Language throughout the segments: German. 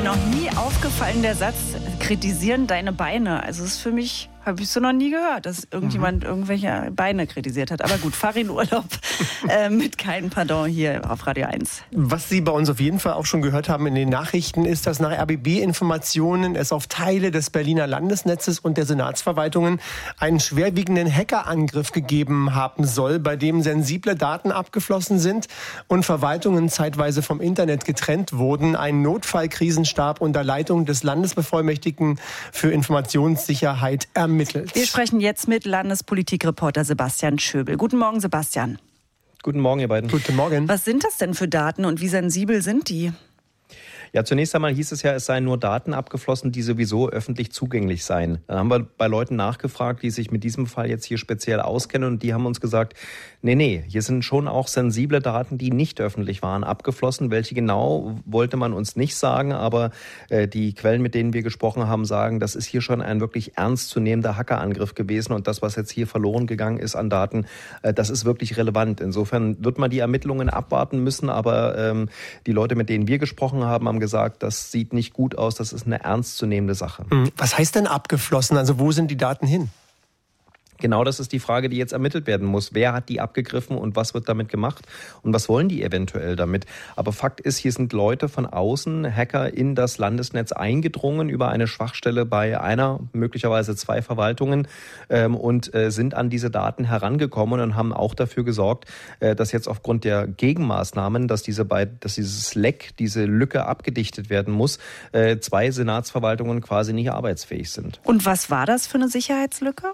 noch nie aufgefallen, der Satz, kritisieren deine Beine. Also das ist für mich, habe ich so noch nie gehört, dass irgendjemand irgendwelche Beine kritisiert hat. Aber gut, fahr in Urlaub mit keinem Pardon hier auf Radio 1. Was Sie bei uns auf jeden Fall auch schon gehört haben in den Nachrichten, ist, dass nach RBB-Informationen es auf Teile des Berliner Landesnetzes und der Senatsverwaltungen einen schwerwiegenden Hackerangriff gegeben haben soll, bei dem sensible Daten abgeflossen sind und Verwaltungen zeitweise vom Internet getrennt wurden. Ein Notfallkrisenstab unter Leitung des Landesbevollmächtigten für Informationssicherheit ermittelt. Wir sprechen jetzt mit Landespolitikreporter Sebastian Schöbel. Guten Morgen, Sebastian. Guten Morgen, ihr beiden. Guten Morgen. Was sind das denn für Daten und wie sensibel sind die? Ja, zunächst einmal hieß es ja, es seien nur Daten abgeflossen, die sowieso öffentlich zugänglich seien. Dann haben wir bei Leuten nachgefragt, die sich mit diesem Fall jetzt hier speziell auskennen, und die haben uns gesagt, nee, hier sind schon auch sensible Daten, die nicht öffentlich waren, abgeflossen. Welche genau, wollte man uns nicht sagen, aber die Quellen, mit denen wir gesprochen haben, sagen, das ist hier schon ein wirklich ernstzunehmender Hackerangriff gewesen, und das, was jetzt hier verloren gegangen ist an Daten, das ist wirklich relevant. Insofern wird man die Ermittlungen abwarten müssen, aber die Leute, mit denen wir gesprochen haben gesagt, das sieht nicht gut aus, das ist eine ernstzunehmende Sache. Was heißt denn abgeflossen? Also wo sind die Daten hin? Genau, das ist die Frage, die jetzt ermittelt werden muss. Wer hat die abgegriffen und was wird damit gemacht und was wollen die eventuell damit? Aber Fakt ist, hier sind Leute von außen, Hacker, in das Landesnetz eingedrungen über eine Schwachstelle bei einer, möglicherweise 2 Verwaltungen und sind an diese Daten herangekommen und haben auch dafür gesorgt, dass jetzt aufgrund der Gegenmaßnahmen, dass dieses Leck, diese Lücke abgedichtet werden muss, 2 Senatsverwaltungen quasi nicht arbeitsfähig sind. Und was war das für eine Sicherheitslücke?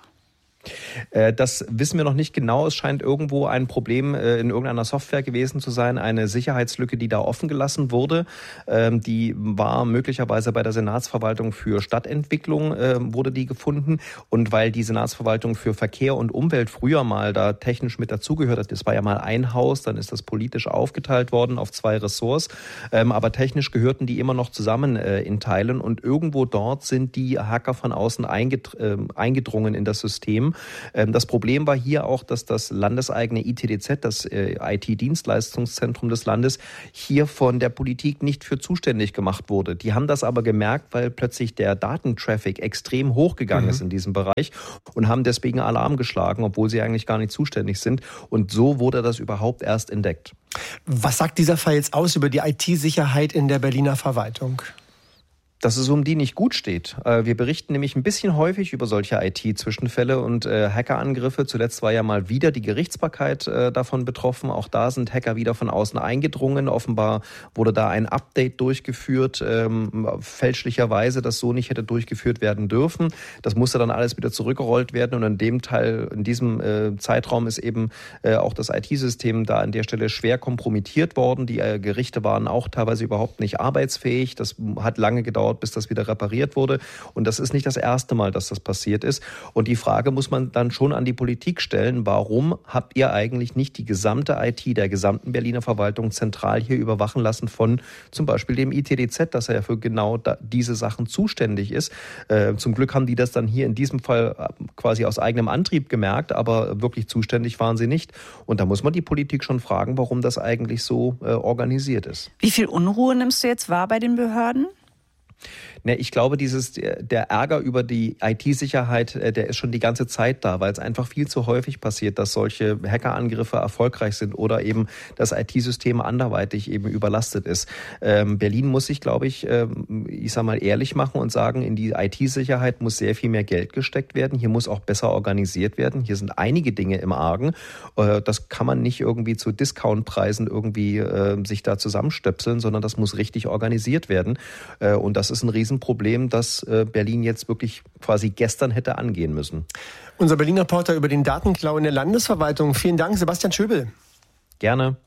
Das wissen wir noch nicht genau. Es scheint irgendwo ein Problem in irgendeiner Software gewesen zu sein, eine Sicherheitslücke, die da offen gelassen wurde. Die war möglicherweise bei der Senatsverwaltung für Stadtentwicklung, wurde die gefunden. Und weil die Senatsverwaltung für Verkehr und Umwelt früher mal da technisch mit dazugehört hat, das war ja mal ein Haus, dann ist das politisch aufgeteilt worden auf 2 Ressorts. Aber technisch gehörten die immer noch zusammen in Teilen. Und irgendwo dort sind die Hacker von außen eingedrungen in das System. Das Problem war hier auch, dass das landeseigene ITDZ, das IT-Dienstleistungszentrum des Landes, hier von der Politik nicht für zuständig gemacht wurde. Die haben das aber gemerkt, weil plötzlich der Datentraffic extrem hochgegangen ist in diesem Bereich und haben deswegen Alarm geschlagen, obwohl sie eigentlich gar nicht zuständig sind. Und so wurde das überhaupt erst entdeckt. Was sagt dieser Fall jetzt aus über die IT-Sicherheit in der Berliner Verwaltung? Dass es um die nicht gut steht. Wir berichten nämlich ein bisschen häufig über solche IT-Zwischenfälle und Hackerangriffe. Zuletzt war ja mal wieder die Gerichtsbarkeit davon betroffen. Auch da sind Hacker wieder von außen eingedrungen. Offenbar wurde da ein Update durchgeführt, fälschlicherweise, das so nicht hätte durchgeführt werden dürfen. Das musste dann alles wieder zurückgerollt werden, und in diesem Zeitraum ist eben auch das IT-System da an der Stelle schwer kompromittiert worden. Die Gerichte waren auch teilweise überhaupt nicht arbeitsfähig. Das hat lange gedauert, bis das wieder repariert wurde. Und das ist nicht das erste Mal, dass das passiert ist. Und die Frage muss man dann schon an die Politik stellen: Warum habt ihr eigentlich nicht die gesamte IT der gesamten Berliner Verwaltung zentral hier überwachen lassen von zum Beispiel dem ITDZ, dass er ja für genau diese Sachen zuständig ist? Zum Glück haben die das dann hier in diesem Fall quasi aus eigenem Antrieb gemerkt, aber wirklich zuständig waren sie nicht. Und da muss man die Politik schon fragen, warum das eigentlich so organisiert ist. Wie viel Unruhe nimmst du jetzt wahr bei den Behörden? Ich glaube, der Ärger über die IT-Sicherheit, der ist schon die ganze Zeit da, weil es einfach viel zu häufig passiert, dass solche Hackerangriffe erfolgreich sind oder eben das IT-System anderweitig eben überlastet ist. Berlin muss sich, glaube ich sag mal, ehrlich machen und sagen, in die IT-Sicherheit muss sehr viel mehr Geld gesteckt werden. Hier muss auch besser organisiert werden. Hier sind einige Dinge im Argen. Das kann man nicht irgendwie zu Discountpreisen irgendwie sich da zusammenstöpseln, sondern das muss richtig organisiert werden. Und das ist ein Riesenproblem, das Berlin jetzt wirklich quasi gestern hätte angehen müssen. Unser Berlin-Reporter über den Datenklau in der Landesverwaltung. Vielen Dank, Sebastian Schöbel. Gerne.